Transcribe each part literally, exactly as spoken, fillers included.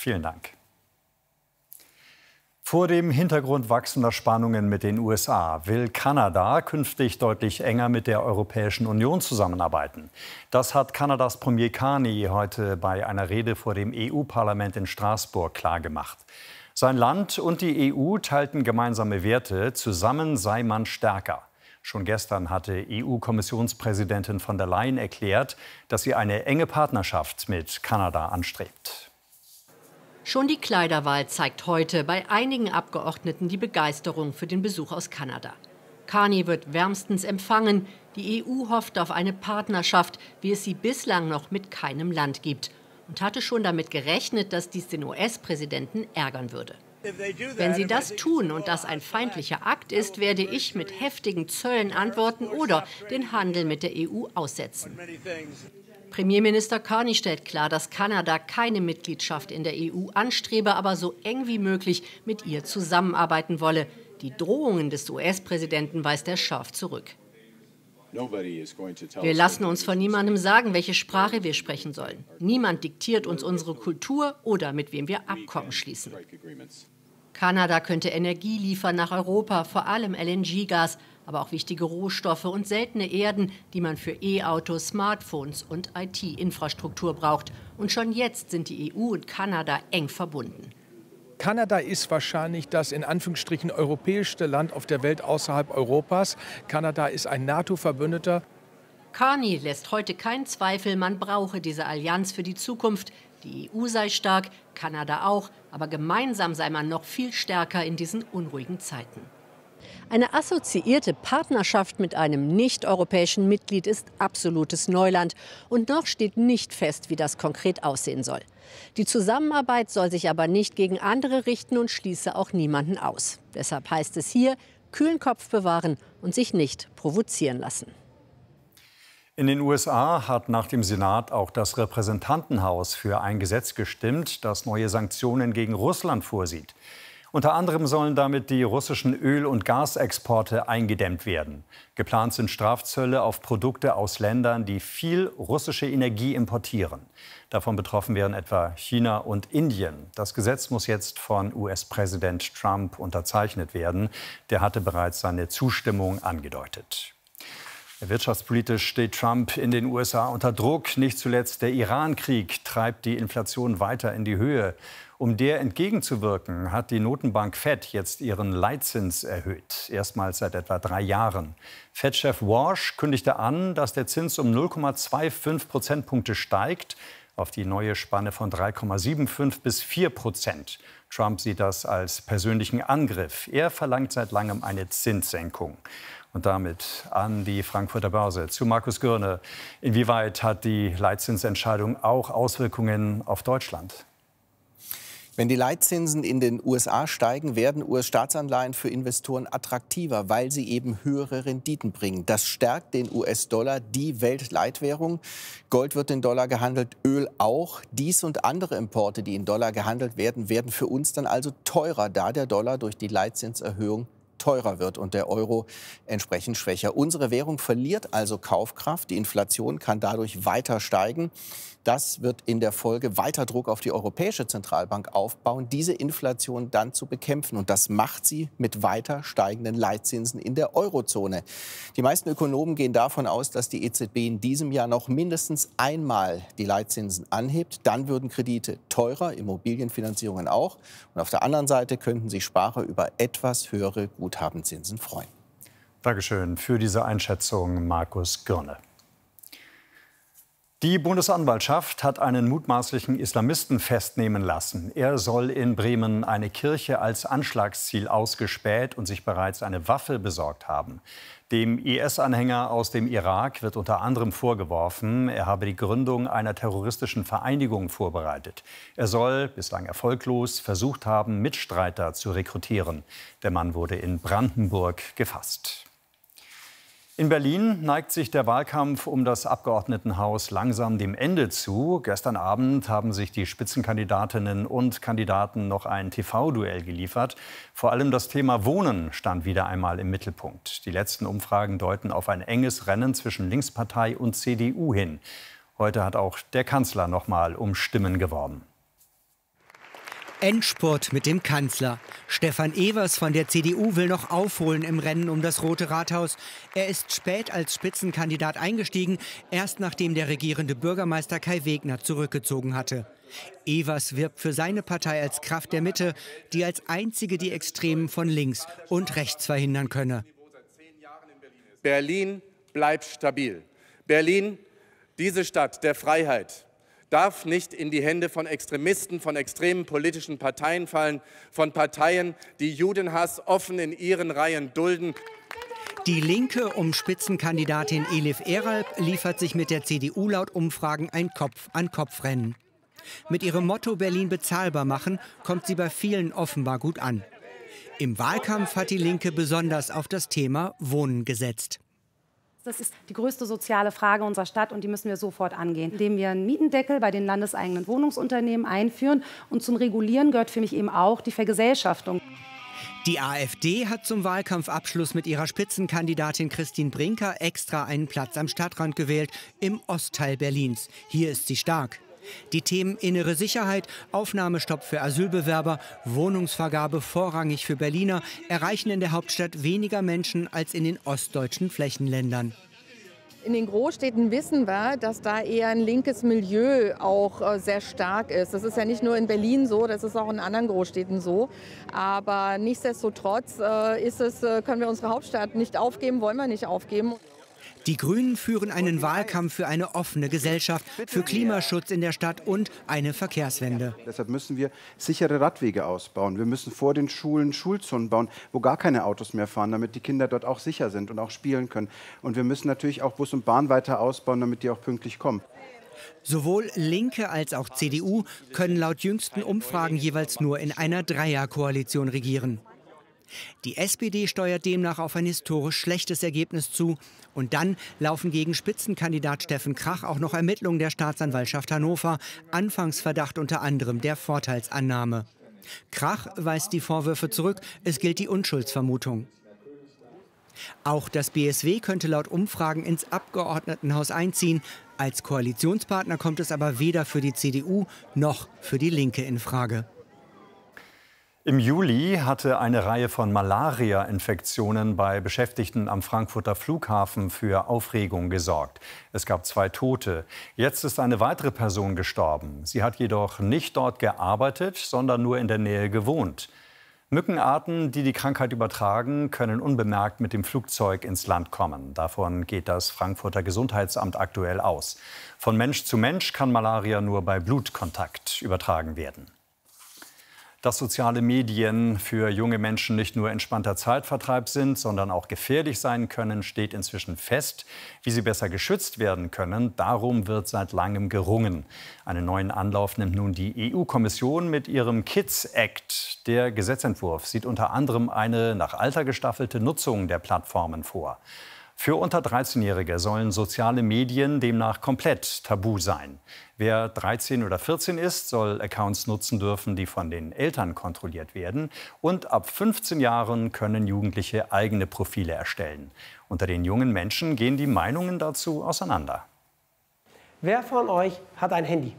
vielen Dank. Vor dem Hintergrund wachsender Spannungen mit den U S A will Kanada künftig deutlich enger mit der Europäischen Union zusammenarbeiten. Das hat Kanadas Premier Carney heute bei einer Rede vor dem E U-Parlament in Straßburg klargemacht. Sein Land und die E U teilten gemeinsame Werte. Zusammen sei man stärker. Schon gestern hatte E U-Kommissionspräsidentin von der Leyen erklärt, dass sie eine enge Partnerschaft mit Kanada anstrebt. Schon die Kleiderwahl zeigt heute bei einigen Abgeordneten die Begeisterung für den Besuch aus Kanada. Carney wird wärmstens empfangen. Die E U hofft auf eine Partnerschaft, wie es sie bislang noch mit keinem Land gibt. Und hatte schon damit gerechnet, dass dies den U S-Präsidenten ärgern würde. Wenn sie das tun und das ein feindlicher Akt ist, werde ich mit heftigen Zöllen antworten oder den Handel mit der E U aussetzen. Premierminister Carney stellt klar, dass Kanada keine Mitgliedschaft in der E U anstrebe, aber so eng wie möglich mit ihr zusammenarbeiten wolle. Die Drohungen des U S-Präsidenten weist er scharf zurück. Wir lassen uns von niemandem sagen, welche Sprache wir sprechen sollen. Niemand diktiert uns unsere Kultur oder mit wem wir Abkommen schließen. Kanada könnte Energie liefern nach Europa, vor allem L N G-Gas, aber auch wichtige Rohstoffe und seltene Erden, die man für E-Autos, Smartphones und I T-Infrastruktur braucht. Und schon jetzt sind die E U und Kanada eng verbunden. Kanada ist wahrscheinlich das in Anführungsstrichen europäischste Land auf der Welt außerhalb Europas. Kanada ist ein NATO-Verbündeter. Carney lässt heute keinen Zweifel, man brauche diese Allianz für die Zukunft. Die E U sei stark, Kanada auch, aber gemeinsam sei man noch viel stärker in diesen unruhigen Zeiten. Eine assoziierte Partnerschaft mit einem nicht-europäischen Mitglied ist absolutes Neuland. Und noch steht nicht fest, wie das konkret aussehen soll. Die Zusammenarbeit soll sich aber nicht gegen andere richten und schließe auch niemanden aus. Deshalb heißt es hier, kühlen Kopf bewahren und sich nicht provozieren lassen. In den U S A hat nach dem Senat auch das Repräsentantenhaus für ein Gesetz gestimmt, das neue Sanktionen gegen Russland vorsieht. Unter anderem sollen damit die russischen Öl- und Gasexporte eingedämmt werden. Geplant sind Strafzölle auf Produkte aus Ländern, die viel russische Energie importieren. Davon betroffen wären etwa China und Indien. Das Gesetz muss jetzt von U S-Präsident Trump unterzeichnet werden. Der hatte bereits seine Zustimmung angedeutet. Wirtschaftspolitisch steht Trump in den U S A unter Druck. Nicht zuletzt der Iran-Krieg treibt die Inflation weiter in die Höhe. Um der entgegenzuwirken, hat die Notenbank Fed jetzt ihren Leitzins erhöht. Erstmals seit etwa drei Jahren. Fed-Chef Warsh kündigte an, dass der Zins um null Komma fünfundzwanzig Prozentpunkte steigt, auf die neue Spanne von drei Komma fünfundsiebzig bis vier Prozent. Trump sieht das als persönlichen Angriff. Er verlangt seit langem eine Zinssenkung. Und damit an die Frankfurter Börse zu Markus Gürne. Inwieweit hat die Leitzinsentscheidung auch Auswirkungen auf Deutschland? Wenn die Leitzinsen in den U S A steigen, werden U S-Staatsanleihen für Investoren attraktiver, weil sie eben höhere Renditen bringen. Das stärkt den U S-Dollar, die Weltleitwährung. Gold wird in Dollar gehandelt, Öl auch. Dies und andere Importe, die in Dollar gehandelt werden, werden für uns dann also teurer, da der Dollar durch die Leitzinserhöhung teurer wird und der Euro entsprechend schwächer. Unsere Währung verliert also Kaufkraft. Die Inflation kann dadurch weiter steigen. Das wird in der Folge weiter Druck auf die Europäische Zentralbank aufbauen, diese Inflation dann zu bekämpfen. Und das macht sie mit weiter steigenden Leitzinsen in der Eurozone. Die meisten Ökonomen gehen davon aus, dass die E Z B in diesem Jahr noch mindestens einmal die Leitzinsen anhebt. Dann würden Kredite teurer, Immobilienfinanzierungen auch. Und auf der anderen Seite könnten sich Sparer über etwas höhere Guthabenzinsen freuen. Dankeschön für diese Einschätzung, Markus Gürne. Die Bundesanwaltschaft hat einen mutmaßlichen Islamisten festnehmen lassen. Er soll in Bremen eine Kirche als Anschlagsziel ausgespäht und sich bereits eine Waffe besorgt haben. Dem I S-Anhänger aus dem Irak wird unter anderem vorgeworfen, er habe die Gründung einer terroristischen Vereinigung vorbereitet. Er soll, bislang erfolglos, versucht haben, Mitstreiter zu rekrutieren. Der Mann wurde in Brandenburg gefasst. In Berlin neigt sich der Wahlkampf um das Abgeordnetenhaus langsam dem Ende zu. Gestern Abend haben sich die Spitzenkandidatinnen und Kandidaten noch ein T V-Duell geliefert. Vor allem das Thema Wohnen stand wieder einmal im Mittelpunkt. Die letzten Umfragen deuten auf ein enges Rennen zwischen Linkspartei und C D U hin. Heute hat auch der Kanzler noch mal um Stimmen geworben. Endspurt mit dem Kanzler. Stefan Evers von der C D U will noch aufholen im Rennen um das Rote Rathaus. Er ist spät als Spitzenkandidat eingestiegen, erst nachdem der regierende Bürgermeister Kai Wegner zurückgezogen hatte. Evers wirbt für seine Partei als Kraft der Mitte, die als einzige die Extremen von links und rechts verhindern könne. Berlin bleibt stabil. Berlin, diese Stadt der Freiheit, darf nicht in die Hände von Extremisten, von extremen politischen Parteien fallen, von Parteien, die Judenhass offen in ihren Reihen dulden. Die Linke um Spitzenkandidatin Elif Eralp liefert sich mit der C D U laut Umfragen ein Kopf-an-Kopf-Rennen. Mit ihrem Motto Berlin bezahlbar machen kommt sie bei vielen offenbar gut an. Im Wahlkampf hat die Linke besonders auf das Thema Wohnen gesetzt. Das ist die größte soziale Frage unserer Stadt und die müssen wir sofort angehen, indem wir einen Mietendeckel bei den landeseigenen Wohnungsunternehmen einführen. Und zum Regulieren gehört für mich eben auch die Vergesellschaftung. Die AfD hat zum Wahlkampfabschluss mit ihrer Spitzenkandidatin Christine Brinker extra einen Platz am Stadtrand gewählt, im Ostteil Berlins. Hier ist sie stark. Die Themen innere Sicherheit, Aufnahmestopp für Asylbewerber, Wohnungsvergabe vorrangig für Berliner erreichen in der Hauptstadt weniger Menschen als in den ostdeutschen Flächenländern. In den Großstädten wissen wir, dass da eher ein linkes Milieu auch äh, sehr stark ist. Das ist ja nicht nur in Berlin so, das ist auch in anderen Großstädten so. Aber nichtsdestotrotz äh, ist es, äh, können wir unsere Hauptstadt nicht aufgeben, wollen wir nicht aufgeben. Die Grünen führen einen Wahlkampf für eine offene Gesellschaft, für Klimaschutz in der Stadt und eine Verkehrswende. Deshalb müssen wir sichere Radwege ausbauen. Wir müssen vor den Schulen Schulzonen bauen, wo gar keine Autos mehr fahren, damit die Kinder dort auch sicher sind und auch spielen können. Und wir müssen natürlich auch Bus und Bahn weiter ausbauen, damit die auch pünktlich kommen. Sowohl Linke als auch C D U können laut jüngsten Umfragen jeweils nur in einer Dreierkoalition regieren. Die S P D steuert demnach auf ein historisch schlechtes Ergebnis zu. Und dann laufen gegen Spitzenkandidat Steffen Krach auch noch Ermittlungen der Staatsanwaltschaft Hannover. Anfangsverdacht unter anderem der Vorteilsannahme. Krach weist die Vorwürfe zurück. Es gilt die Unschuldsvermutung. Auch das B S W könnte laut Umfragen ins Abgeordnetenhaus einziehen. Als Koalitionspartner kommt es aber weder für die C D U noch für die Linke in Frage. Im Juli hatte eine Reihe von Malaria-Infektionen bei Beschäftigten am Frankfurter Flughafen für Aufregung gesorgt. Es gab zwei Tote. Jetzt ist eine weitere Person gestorben. Sie hat jedoch nicht dort gearbeitet, sondern nur in der Nähe gewohnt. Mückenarten, die die Krankheit übertragen, können unbemerkt mit dem Flugzeug ins Land kommen. Davon geht das Frankfurter Gesundheitsamt aktuell aus. Von Mensch zu Mensch kann Malaria nur bei Blutkontakt übertragen werden. Dass soziale Medien für junge Menschen nicht nur entspannter Zeitvertreib sind, sondern auch gefährlich sein können, steht inzwischen fest. Wie sie besser geschützt werden können, darum wird seit langem gerungen. Einen neuen Anlauf nimmt nun die E U-Kommission mit ihrem Kids Act. Der Gesetzentwurf sieht unter anderem eine nach Alter gestaffelte Nutzung der Plattformen vor. Für unter dreizehnjährige sollen soziale Medien demnach komplett tabu sein. Wer dreizehn oder vierzehn ist, soll Accounts nutzen dürfen, die von den Eltern kontrolliert werden. Und ab fünfzehn Jahren können Jugendliche eigene Profile erstellen. Unter den jungen Menschen gehen die Meinungen dazu auseinander. Wer von euch hat ein Handy?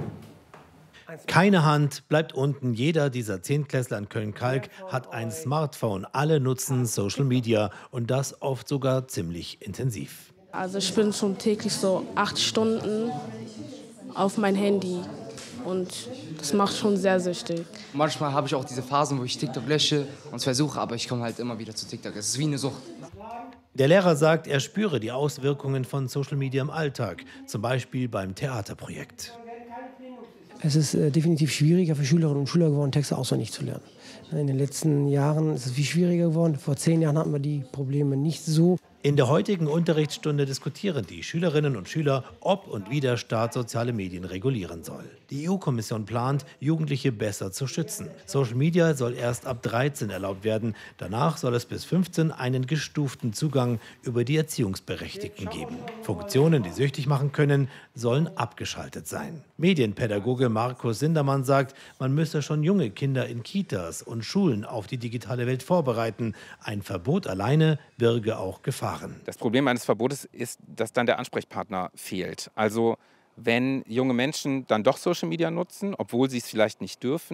Keine Hand bleibt unten. Jeder dieser Zehntklässler in Köln-Kalk hat ein Smartphone. Alle nutzen Social Media und das oft sogar ziemlich intensiv. Also ich bin schon täglich so acht Stunden auf mein Handy und das macht schon sehr süchtig. Manchmal habe ich auch diese Phasen, wo ich TikTok lösche und es versuche, aber ich komme halt immer wieder zu TikTok. Es ist wie eine Sucht. Der Lehrer sagt, er spüre die Auswirkungen von Social Media im Alltag, zum Beispiel beim Theaterprojekt. Es ist äh, definitiv schwieriger für Schülerinnen und Schüler geworden, Texte auswendig zu lernen. In den letzten Jahren ist es viel schwieriger geworden. Vor zehn Jahren hatten wir die Probleme nicht so. In der heutigen Unterrichtsstunde diskutieren die Schülerinnen und Schüler, ob und wie der Staat soziale Medien regulieren soll. Die E U-Kommission plant, Jugendliche besser zu schützen. Social Media soll erst ab dreizehn erlaubt werden. Danach soll es bis fünfzehn einen gestuften Zugang über die Erziehungsberechtigten geben. Funktionen, die süchtig machen können, sollen abgeschaltet sein. Medienpädagoge Markus Sindermann sagt, man müsse schon junge Kinder in Kitas und Schulen auf die digitale Welt vorbereiten. Ein Verbot alleine birge auch Gefahren. Das Problem eines Verbotes ist, dass dann der Ansprechpartner fehlt. Also wenn junge Menschen dann doch Social Media nutzen, obwohl sie es vielleicht nicht dürfen,